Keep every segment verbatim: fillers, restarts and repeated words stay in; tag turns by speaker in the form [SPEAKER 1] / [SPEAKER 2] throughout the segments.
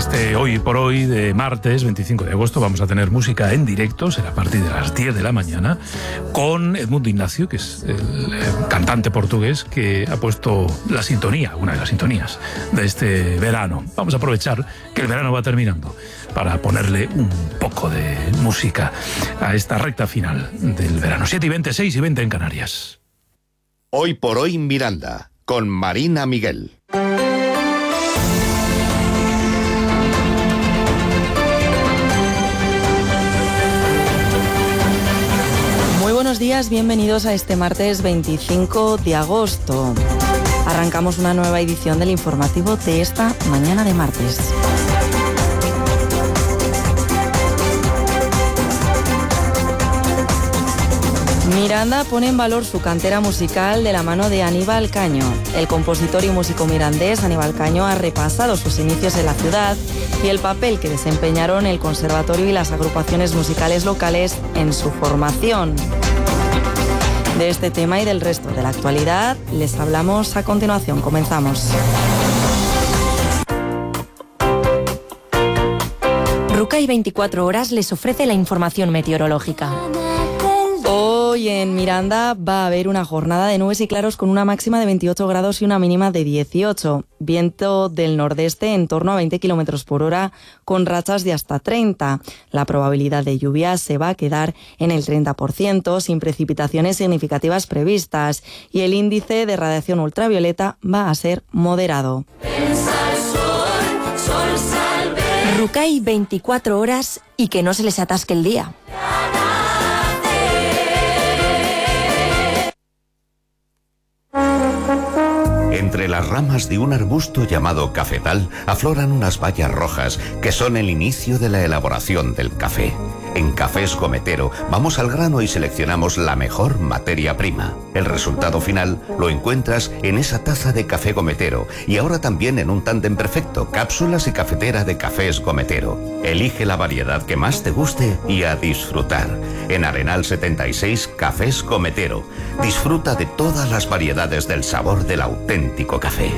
[SPEAKER 1] este Hoy por Hoy de martes veinticinco de agosto vamos a tener música en directo, será a partir de las diez de la mañana, con Edmundo Ignacio, que es el cantante portugués que ha puesto la sintonía, una de las sintonías de este verano. Vamos a aprovechar que el verano va terminando para ponerle un poco de música a esta recta final del verano. siete y veinte, seis y veinte en Canarias.
[SPEAKER 2] Hoy por Hoy Miranda, con Marina Miguel.
[SPEAKER 3] Muy buenos días, bienvenidos a este martes veinticinco de agosto. Arrancamos una nueva edición del informativo de esta mañana de martes. Miranda pone en valor su cantera musical de la mano de Aníbal Caño. El compositor y músico mirandés Aníbal Caño ha repasado sus inicios en la ciudad y el papel que desempeñaron el conservatorio y las agrupaciones musicales locales en su formación. De este tema y del resto de la actualidad les hablamos a continuación. Comenzamos.
[SPEAKER 4] Rucay veinticuatro horas les ofrece la información meteorológica.
[SPEAKER 3] Hoy en Miranda va a haber una jornada de nubes y claros con una máxima de veintiocho grados y una mínima de dieciocho. Viento del nordeste en torno a veinte kilómetros por hora con rachas de hasta treinta. La probabilidad de lluvia se va a quedar en el treinta por ciento sin precipitaciones significativas previstas y el índice de radiación ultravioleta va a ser moderado.
[SPEAKER 4] Rucay veinticuatro horas y que no se les atasque el día.
[SPEAKER 2] Entre las ramas de un arbusto llamado cafetal afloran unas bayas rojas que son el inicio de la elaboración del café. En Cafés Gometero vamos al grano y seleccionamos la mejor materia prima. El resultado final lo encuentras en esa taza de café Gometero y ahora también en un tándem perfecto, cápsulas y cafetera de Cafés Gometero. Elige la variedad que más te guste y a disfrutar. En Arenal setenta y seis, Cafés Gometero. Disfruta de todas las variedades del sabor del auténtico café.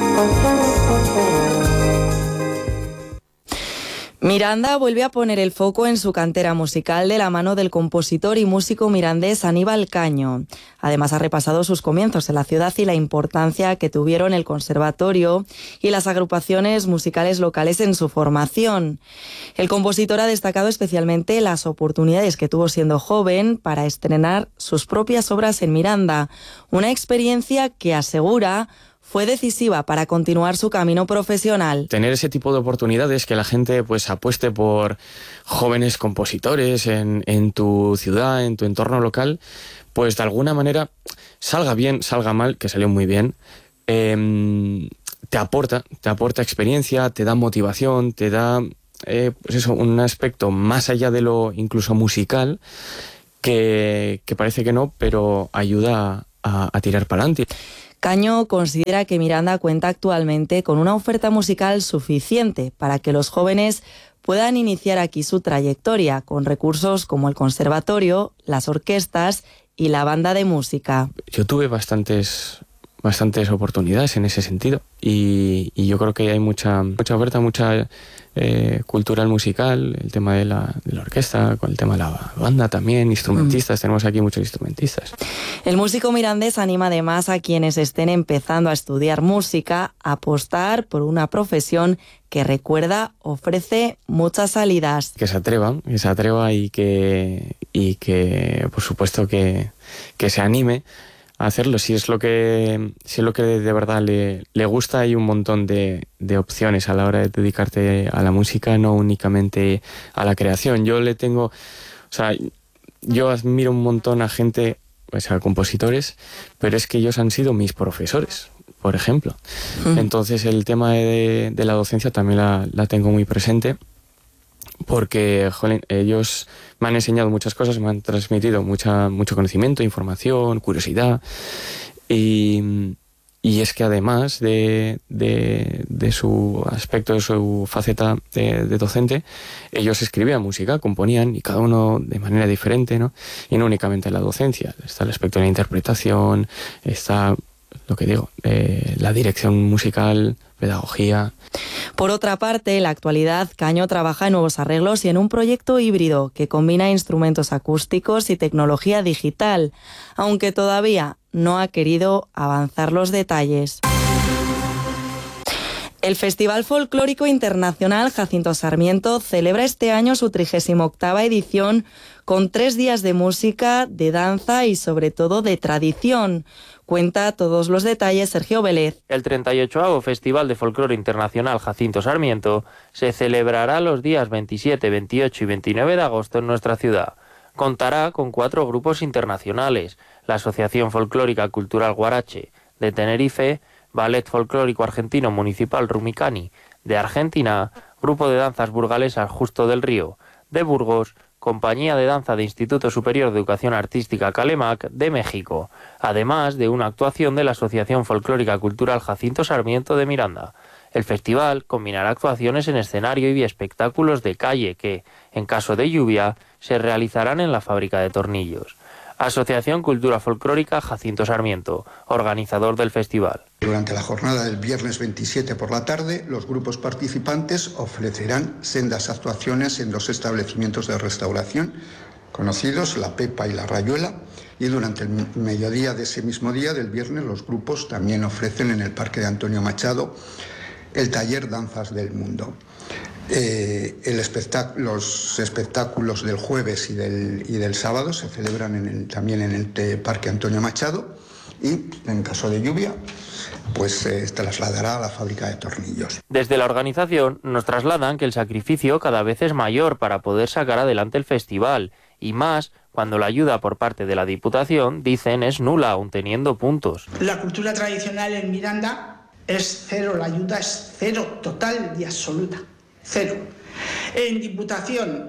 [SPEAKER 3] Miranda vuelve a poner el foco en su cantera musical de la mano del compositor y músico mirandés Aníbal Caño. Además ha repasado sus comienzos en la ciudad y la importancia que tuvieron el conservatorio y las agrupaciones musicales locales en su formación. El compositor ha destacado especialmente las oportunidades que tuvo siendo joven para estrenar sus propias obras en Miranda, una experiencia que asegura fue decisiva para continuar su camino profesional.
[SPEAKER 5] Tener ese tipo de oportunidades, que la gente pues apueste por jóvenes compositores en, en tu ciudad, en tu entorno local, pues de alguna manera, salga bien, salga mal, que salió muy bien, eh, te aporta, te aporta experiencia, te da motivación, te da eh, pues eso, un aspecto más allá de lo incluso musical, que, que parece que no, pero ayuda a, a tirar para adelante.
[SPEAKER 3] Caño considera que Miranda cuenta actualmente con una oferta musical suficiente para que los jóvenes puedan iniciar aquí su trayectoria con recursos como el conservatorio, las orquestas y la banda de música.
[SPEAKER 5] Yo tuve bastantes, bastantes oportunidades en ese sentido y, y yo creo que hay mucha, mucha oferta, mucha eh, cultural musical, el tema de la, de la orquesta, con el tema de la banda también, instrumentistas, mm. tenemos aquí muchos instrumentistas.
[SPEAKER 3] El músico mirandés anima además a quienes estén empezando a estudiar música a apostar por una profesión que, recuerda, ofrece muchas salidas. Que se atrevan, que se atreva y que, y que por supuesto, que, que se anime a hacerlo. Si es lo que, si es lo que de verdad le, le gusta, hay un montón de, de opciones a la hora de dedicarte a la música, no únicamente a la creación. Yo le tengo, o sea, yo admiro un montón a gente, pues a compositores, pero es que ellos han sido mis profesores, por ejemplo. Mm. Entonces el tema de, de la docencia también la, la tengo muy presente, porque jolín, ellos me han enseñado muchas cosas, me han transmitido mucha, mucho conocimiento, información, curiosidad, y, y es que además de, de, de su aspecto, de su faceta de, de docente, ellos escribían música, componían, y cada uno de manera diferente, ¿no? Y no únicamente la docencia, está el aspecto de la interpretación, está lo que digo, eh, la dirección musical, pedagogía. Por otra parte, en la actualidad, Caño trabaja en nuevos arreglos y en un proyecto híbrido que combina instrumentos acústicos y tecnología digital, aunque todavía no ha querido avanzar los detalles. El Festival Folclórico Internacional Jacinto Sarmiento celebra este año su trigésima octava edición con tres días de música, de danza y sobre todo de tradición. Cuenta todos los detalles Sergio Vélez.
[SPEAKER 6] El treinta y ochavo Festival de Folclore Internacional Jacinto Sarmiento se celebrará los días veintisiete, veintiocho y veintinueve de agosto en nuestra ciudad. Contará con cuatro grupos internacionales: la Asociación Folclórica Cultural Guarache de Tenerife, Ballet Folclórico Argentino Municipal Rumicani de Argentina, Grupo de Danzas Burgalesas Justo del Río de Burgos, Compañía de Danza de Instituto Superior de Educación Artística Calemac de México, además de una actuación de la Asociación Folclórica Cultural Jacinto Sarmiento de Miranda. El festival combinará actuaciones en escenario y espectáculos de calle que, en caso de lluvia, se realizarán en la fábrica de tornillos. Asociación Cultura Folclórica Jacinto Sarmiento, organizador del festival.
[SPEAKER 7] Durante la jornada del viernes veintisiete por la tarde, los grupos participantes ofrecerán sendas actuaciones en los establecimientos de restauración conocidos, La Pepa y La Rayuela, y durante el mediodía de ese mismo día, del viernes, los grupos también ofrecen en el Parque de Antonio Machado el taller Danzas del Mundo. Eh, el espectac- los espectáculos del jueves y del, y del sábado se celebran en el, también en el te- Parque Antonio Machado, y en caso de lluvia pues se eh, trasladará a la fábrica de tornillos.
[SPEAKER 6] Desde la organización nos trasladan que el sacrificio cada vez es mayor para poder sacar adelante el festival, y más cuando la ayuda por parte de la Diputación, dicen, es nula, aun teniendo puntos.
[SPEAKER 8] La cultura tradicional en Miranda es cero, la ayuda es cero, total y absoluta. Cero. En Diputación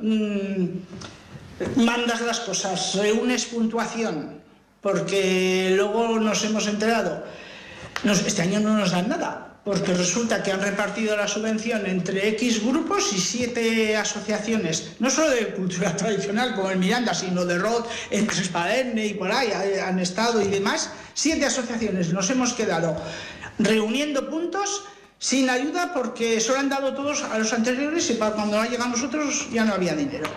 [SPEAKER 8] mmm, mandas las cosas, reúnes puntuación, porque luego nos hemos enterado, nos, este año no nos dan nada, porque resulta que han repartido la subvención entre X grupos y siete asociaciones, no solo de cultura tradicional como en Miranda, sino de rock, en Trespaderne y por ahí han estado y demás, siete asociaciones. Nos hemos quedado reuniendo puntos sin ayuda porque solo han dado todos a los anteriores y para cuando ha llegado a nosotros ya no había dinero.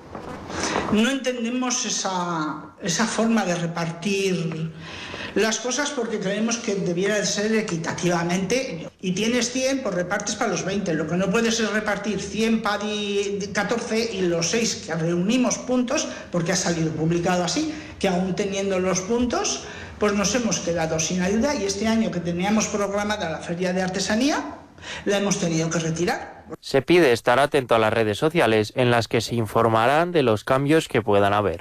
[SPEAKER 8] No entendemos esa, esa forma de repartir las cosas porque creemos que debiera de ser equitativamente. Y tienes cien, pues repartes para los veinte. Lo que no puedes es repartir cien para catorce y los seis que reunimos puntos, porque ha salido publicado así, que aún teniendo los puntos, pues nos hemos quedado sin ayuda, y este año que teníamos programada la Feria de Artesanía, la hemos tenido que retirar.
[SPEAKER 6] Se pide estar atento a las redes sociales en las que se informarán de los cambios que puedan haber.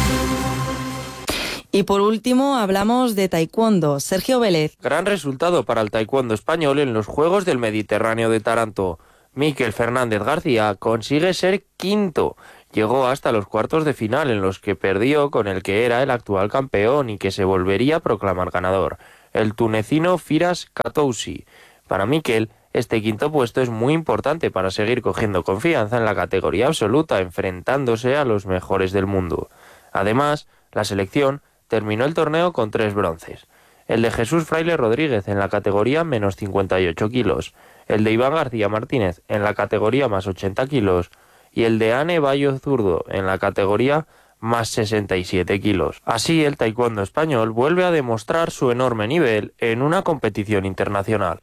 [SPEAKER 3] Y por último hablamos de taekwondo. Sergio Vélez.
[SPEAKER 6] Gran resultado para el taekwondo español en los Juegos del Mediterráneo de Taranto. Miquel Fernández García consigue ser quinto. Llegó hasta los cuartos de final, en los que perdió con el que era el actual campeón y que se volvería a proclamar ganador, el tunecino Firas Katousi. Para Miquel, este quinto puesto es muy importante para seguir cogiendo confianza en la categoría absoluta, enfrentándose a los mejores del mundo. Además, la selección terminó el torneo con tres bronces: el de Jesús Fraile Rodríguez en la categoría menos cincuenta y ocho kilos, el de Iván García Martínez en la categoría más ochenta kilos y el de Ane Bayo Zurdo en la categoría más sesenta y siete kilos. Así, el taekwondo español vuelve a demostrar su enorme nivel en una competición internacional.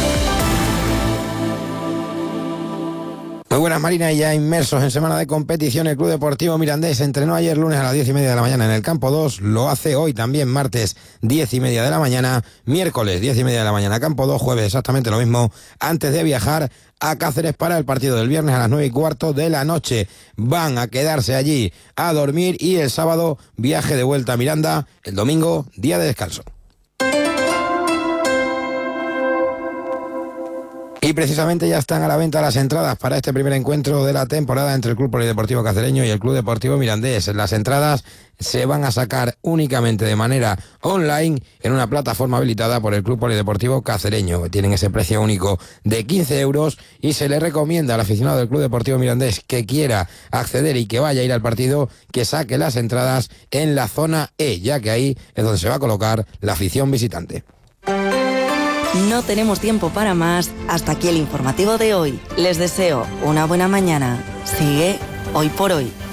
[SPEAKER 9] Muy buenas, Marina, y ya inmersos en semana de competición, el Club Deportivo Mirandés entrenó ayer lunes a las diez y media de la mañana en el campo dos, lo hace hoy también martes diez y media de la mañana, miércoles diez y media de la mañana campo dos, jueves exactamente lo mismo, antes de viajar a Cáceres para el partido del viernes a las nueve y cuarto de la noche. Van a quedarse allí a dormir y el sábado viaje de vuelta a Miranda, el domingo día de descanso. Y precisamente ya están a la venta las entradas para este primer encuentro de la temporada entre el Club Polideportivo Cacereño y el Club Deportivo Mirandés. Las entradas se van a sacar únicamente de manera online en una plataforma habilitada por el Club Polideportivo Cacereño. Tienen ese precio único de quince euros y se le recomienda al aficionado del Club Deportivo Mirandés que quiera acceder y que vaya a ir al partido que saque las entradas en la zona E, ya que ahí es donde se va a colocar la afición visitante.
[SPEAKER 3] No tenemos tiempo para más. Hasta aquí el informativo de hoy. Les deseo una buena mañana. Sigue Hoy por Hoy.